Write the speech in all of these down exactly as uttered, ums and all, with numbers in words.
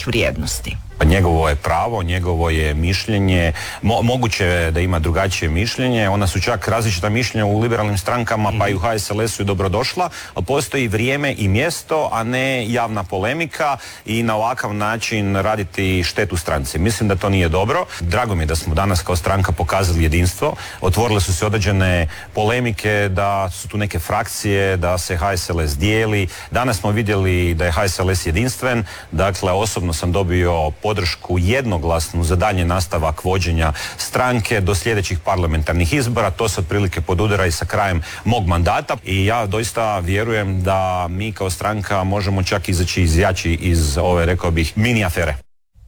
drugih vrijednosti. Njegovo je pravo, njegovo je mišljenje, Mo, moguće je da ima drugačije mišljenje, ona su čak različita mišljenja u liberalnim strankama, pa i u H S L S-u je dobrodošla, ali postoji vrijeme i mjesto, a ne javna polemika i na ovakav način raditi štetu stranci. Mislim da to nije dobro. Drago mi je da smo danas kao stranka pokazali jedinstvo, otvorile su se određene polemike, da su tu neke frakcije, da se H S L S dijeli. Danas smo vidjeli da je H S L S jedinstven, dakle osobno sam dobio podršku jednoglasnu za daljnji nastavak vođenja stranke do sljedećih parlamentarnih izbora. To se otprilike podudara i sa krajem mog mandata i ja doista vjerujem da mi kao stranka možemo čak izaći izjači iz ove, rekao bih, mini afere.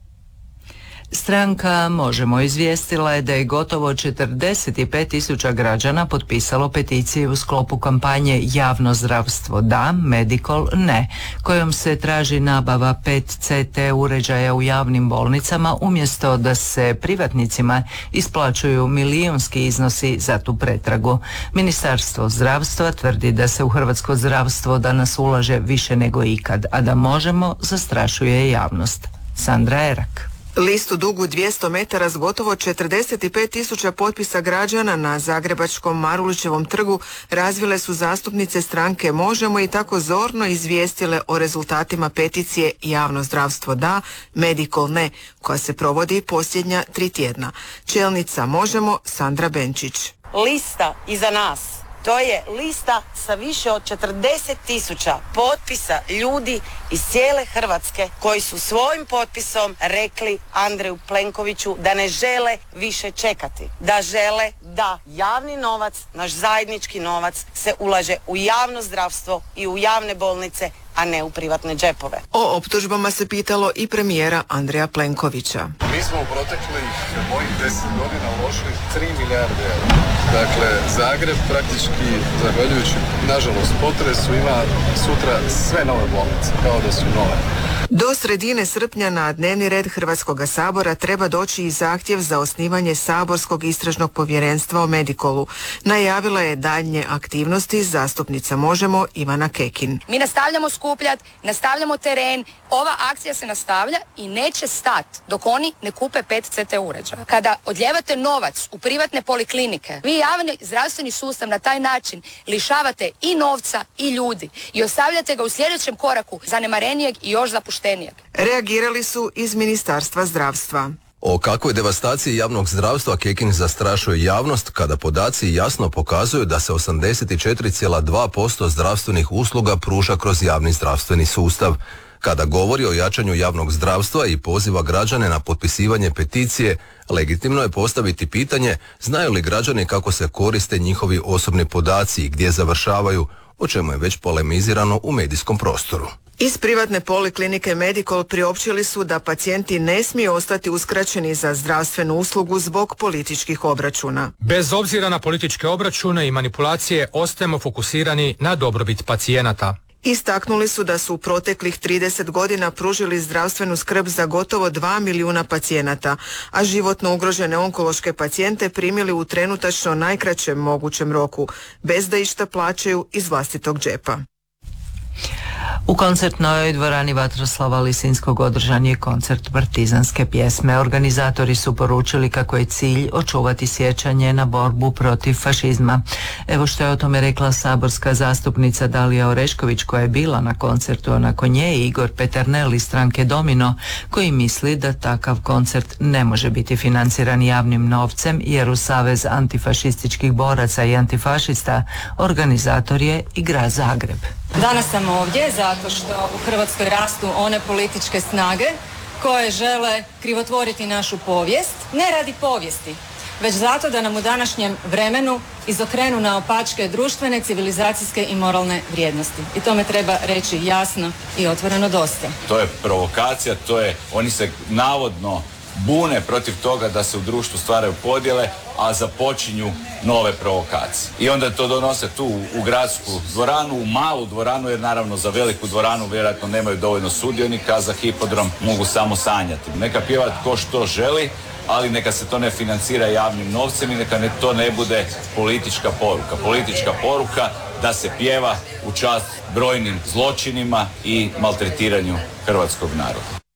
Stranka Možemo izvijestila je da je gotovo četrdeset pet tisuća građana potpisalo peticiju u sklopu kampanje Javno zdravstvo da, Medical ne, kojom se traži nabava pet C T uređaja u javnim bolnicama umjesto da se privatnicima isplaćuju milijunski iznosi za tu pretragu. Ministarstvo zdravstva tvrdi da se u hrvatsko zdravstvo danas ulaže više nego ikad, a da Možemo zastrašuje javnost. Sandra Erak. Listu dugu dvjesto metara s gotovo četrdeset pet tisuća potpisa građana na zagrebačkom Marulićevom trgu razvile su zastupnice stranke Možemo i tako zorno izvijestile o rezultatima peticije Javno zdravstvo da, Medical ne, koja se provodi posljednja tri tjedna. Čelnica Možemo Sandra Benčić. Lista iza nas. To je lista sa više od četrdeset tisuća potpisa ljudi iz cijele Hrvatske koji su svojim potpisom rekli Andreju Plenkoviću da ne žele više čekati. Da žele da javni novac, naš zajednički novac, se ulaže u javno zdravstvo i u javne bolnice, a ne u privatne džepove. O optužbama se pitalo i premijera Andreja Plenkovića. Mi smo u proteklih mojih deset godina uložili tri milijarde eura. Dakle, Zagreb praktički, zahvaljujući, nažalost, potresu, ima sutra sve nove bolnice, kao da su nove. Do sredine srpnja na dnevni red Hrvatskoga sabora treba doći i zahtjev za osnivanje saborskog istražnog povjerenstva o Medicolu. Najavila je daljnje aktivnosti zastupnica Možemo Ivana Kekin. Mi nastavljamo skupljati, nastavljamo teren, ova akcija se nastavlja i neće stati dok oni ne kupe pet C T uređaja. Kada odljevate novac u privatne poliklinike, vi javni zdravstveni sustav na taj način lišavate i novca i ljudi i ostavljate ga u sljedećem koraku zanemarenijeg i još zapuštenijeg. Reagirali su iz Ministarstva zdravstva. O kakvoj devastaciji javnog zdravstva Kekin zastrašuje javnost kada podaci jasno pokazuju da se osamdeset četiri zarez dva posto zdravstvenih usluga pruža kroz javni zdravstveni sustav. Kada govori o jačanju javnog zdravstva i poziva građane na potpisivanje peticije, legitimno je postaviti pitanje znaju li građani kako se koriste njihovi osobni podaci i gdje završavaju, o čemu je već polemizirano u medijskom prostoru. Iz privatne poliklinike Medical priopćili su da pacijenti ne smiju ostati uskraćeni za zdravstvenu uslugu zbog političkih obračuna. Bez obzira na političke obračune i manipulacije ostajemo fokusirani na dobrobit pacijenata. Istaknuli su da su u proteklih trideset godina pružili zdravstvenu skrb za gotovo dva milijuna pacijenata, a životno ugrožene onkološke pacijente primili u trenutačno najkraćem mogućem roku, bez da išta plaćaju iz vlastitog džepa. U koncertnoj dvorani Vatroslava Lisinskog održan je koncert partizanske pjesme. Organizatori su poručili kako je cilj očuvati sjećanje na borbu protiv fašizma. Evo što je o tome rekla saborska zastupnica Dalija Orešković koja je bila na koncertu, a nakon nje Igor Peternel iz stranke Domino koji misli da takav koncert ne može biti financiran javnim novcem jer u Savez antifašističkih boraca i antifašista organizator je i grad Zagreb. Danas sam ovdje zato što u Hrvatskoj rastu one političke snage koje žele krivotvoriti našu povijest, ne radi povijesti, već zato da nam u današnjem vremenu izokrenu naopačke društvene, civilizacijske i moralne vrijednosti. I tome treba reći jasno i otvoreno dosta. To je provokacija, to je, oni se navodno bune protiv toga da se u društvu stvaraju podjele, a započinju nove provokacije. I onda to donose tu u gradsku dvoranu, u malu dvoranu, jer naravno za veliku dvoranu vjerojatno nemaju dovoljno sudionika, a za hipodrom mogu samo sanjati. Neka pjeva tko što želi, ali neka se to ne financira javnim novcem i neka ne, to ne bude politička poruka. Politička poruka da se pjeva u čast brojnim zločinima i maltretiranju hrvatskog naroda.